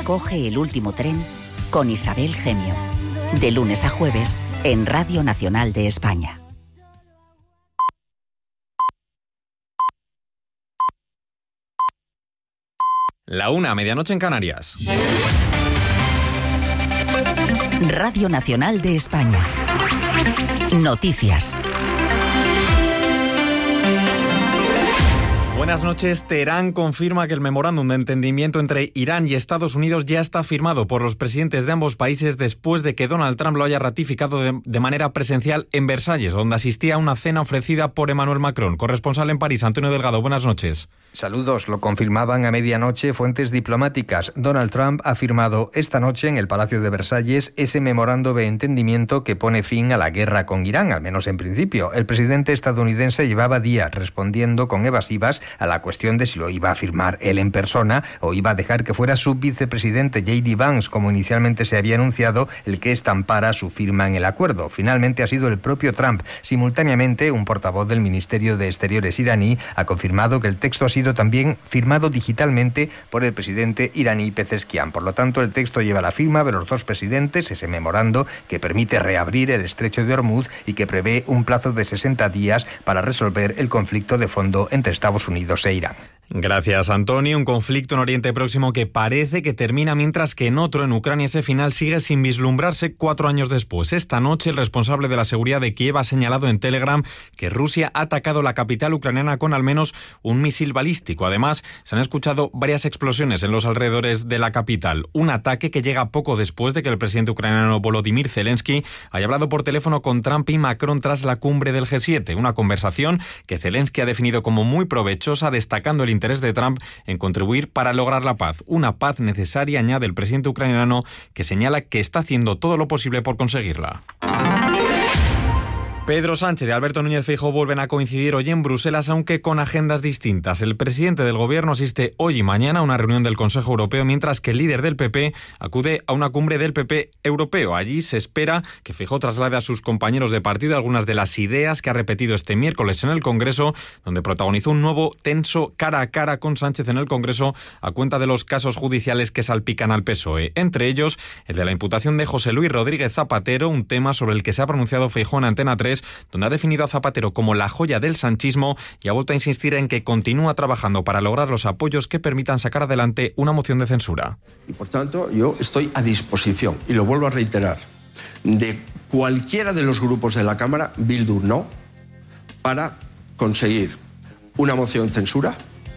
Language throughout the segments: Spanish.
Coge el último tren con Isabel Gemio. De lunes a jueves en Radio Nacional de España. La 1, medianoche en Canarias. Radio Nacional de España. Noticias. Buenas noches. Teherán confirma que el memorándum de entendimiento entre Irán y Estados Unidos ya está firmado por los presidentes de ambos países después de que Donald Trump lo haya ratificado de manera presencial en Versalles, donde asistía a una cena ofrecida por Emmanuel Macron. Corresponsal en París, Antonio Delgado, buenas noches. Saludos, lo confirmaban a medianoche fuentes diplomáticas. Donald Trump ha firmado esta noche en el Palacio de Versalles ese memorando de entendimiento que pone fin a la guerra con Irán, al menos en principio. El presidente estadounidense llevaba días respondiendo con evasivas a la cuestión de si lo iba a firmar él en persona o iba a dejar que fuera su vicepresidente J.D. Vance, como inicialmente se había anunciado, el que estampara su firma en el acuerdo. Finalmente ha sido el propio Trump. Simultáneamente, un portavoz del Ministerio de Exteriores iraní ha confirmado que el texto ha sido también firmado digitalmente por el presidente iraní Pezeshkian. Por lo tanto, el texto lleva la firma de los dos presidentes, ese memorando que permite reabrir el estrecho de Hormuz y que prevé un plazo de 60 días para resolver el conflicto de fondo entre Estados Unidos e Irán. Gracias, Antonio. Un conflicto en Oriente Próximo que parece que termina, mientras que en otro, en Ucrania, ese final sigue sin vislumbrarse 4 años después. Esta noche, el responsable de la seguridad de Kiev ha señalado en Telegram que Rusia ha atacado la capital ucraniana con al menos un misil balístico. Además, se han escuchado varias explosiones en los alrededores de la capital. Un ataque que llega poco después de que el presidente ucraniano Volodymyr Zelensky haya hablado por teléfono con Trump y Macron tras la cumbre del G7. Una conversación que Zelensky ha definido como muy provechosa, destacando el interés de Trump en contribuir para lograr la paz. Una paz necesaria, añade el presidente ucraniano, que señala que está haciendo todo lo posible por conseguirla. Pedro Sánchez y Alberto Núñez Feijóo vuelven a coincidir hoy en Bruselas, aunque con agendas distintas. El presidente del Gobierno asiste hoy y mañana a una reunión del Consejo Europeo, mientras que el líder del PP acude a una cumbre del PP europeo. Allí se espera que Feijóo traslade a sus compañeros de partido algunas de las ideas que ha repetido este miércoles en el Congreso, donde protagonizó un nuevo tenso cara a cara con Sánchez en el Congreso a cuenta de los casos judiciales que salpican al PSOE. Entre ellos, el de la imputación de José Luis Rodríguez Zapatero, un tema sobre el que se ha pronunciado Feijóo en Antena 3, donde ha definido a Zapatero como la joya del sanchismo y ha vuelto a insistir en que continúa trabajando para lograr los apoyos que permitan sacar adelante una moción de censura. Y por tanto, yo estoy a disposición, y lo vuelvo a reiterar, de cualquiera de los grupos de la Cámara, Bildu no, para conseguir una moción de censura,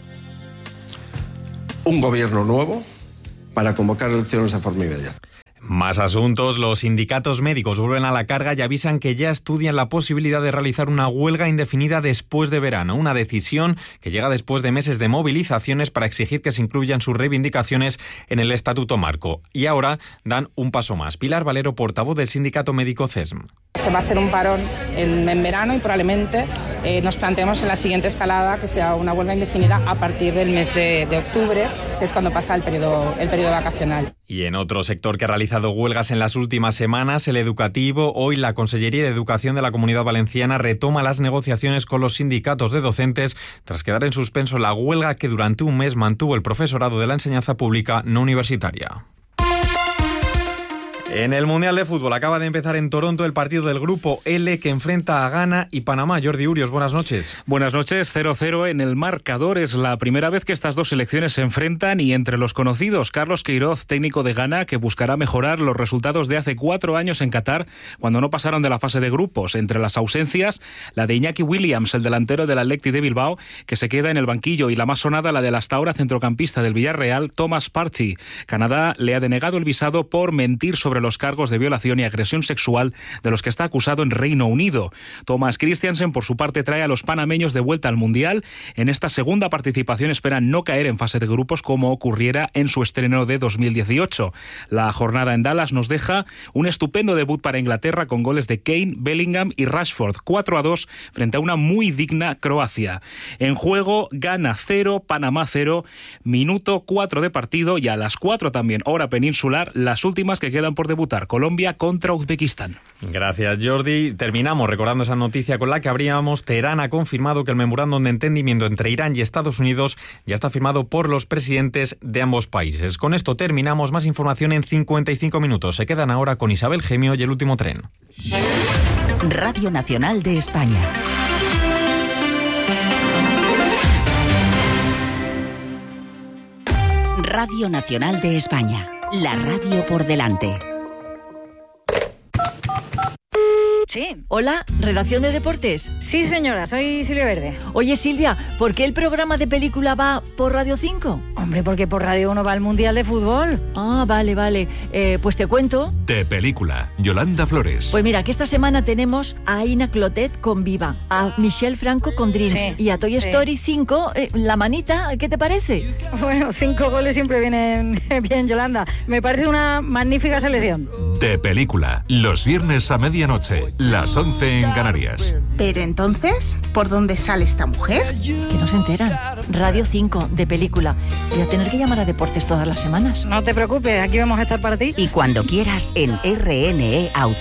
un gobierno nuevo, para convocar elecciones de forma inmediata. Más asuntos. Los sindicatos médicos vuelven a la carga y avisan que ya estudian la posibilidad de realizar una huelga indefinida después de verano. Una decisión que llega después de meses de movilizaciones para exigir que se incluyan sus reivindicaciones en el Estatuto Marco. Y ahora dan un paso más. Pilar Valero, portavoz del sindicato médico CESM. Se va a hacer un parón en verano y probablemente nos planteemos en la siguiente escalada que sea una huelga indefinida a partir del mes de octubre, que es cuando pasa el periodo vacacional. Y en otro sector que ha realizado huelgas en las últimas semanas, el educativo, hoy la Consellería de Educación de la Comunidad Valenciana retoma las negociaciones con los sindicatos de docentes tras quedar en suspenso la huelga que durante un mes mantuvo el profesorado de la enseñanza pública no universitaria. En el Mundial de Fútbol acaba de empezar en Toronto el partido del Grupo L que enfrenta a Ghana y Panamá. Jordi Urios, buenas noches. Buenas noches, 0-0 en el marcador. Es la primera vez que estas dos selecciones se enfrentan y entre los conocidos, Carlos Queiroz, técnico de Ghana, que buscará mejorar los resultados de hace 4 años en Qatar, cuando no pasaron de la fase de grupos. Entre las ausencias, la de Iñaki Williams, el delantero del Athletic de Bilbao, que se queda en el banquillo, y la más sonada, la del hasta ahora centrocampista del Villarreal, Thomas Partey. Canadá le ha denegado el visado por mentir sobre los cargos de violación y agresión sexual de los que está acusado en Reino Unido. Thomas Christiansen, por su parte, trae a los panameños de vuelta al Mundial. En esta segunda participación esperan no caer en fase de grupos como ocurriera en su estreno de 2018. La jornada en Dallas nos deja un estupendo debut para Inglaterra con goles de Kane, Bellingham y Rashford, 4-2 frente a una muy digna Croacia. En juego, Ghana 0, Panamá 0, minuto 4 de partido, y a las 4 también, hora peninsular, las últimas que quedan por debutar Colombia contra Uzbekistán. Gracias, Jordi. Terminamos recordando esa noticia con la que abríamos. Teherán ha confirmado que el memorándum de entendimiento entre Irán y Estados Unidos ya está firmado por los presidentes de ambos países. Con esto terminamos. Más información en 55 minutos. Se quedan ahora con Isabel Gemio y El Último Tren. Radio Nacional de España. Radio Nacional de España. La radio por delante. Sí. Hola, ¿redacción de deportes? Sí, señora, soy Silvia Verde. Oye, Silvia, ¿por qué el programa de película va por Radio 5? Hombre, porque por Radio 1 va el Mundial de Fútbol. Ah, vale. Pues te cuento. De película, Yolanda Flores. Pues mira, que esta semana tenemos a Aina Clotet con Viva, a Michelle Franco con Dreams y a Toy Story 5, La Manita, ¿qué te parece? Bueno, 5 goles siempre vienen bien, Yolanda. Me parece una magnífica selección. De película, los viernes a medianoche, las 11 en Canarias. Pero entonces, ¿por dónde sale esta mujer? Que no se enteran. Radio 5, de película. Voy a tener que llamar a deportes todas las semanas. No te preocupes, aquí vamos a estar para ti. Y cuando quieras en RNE Audio.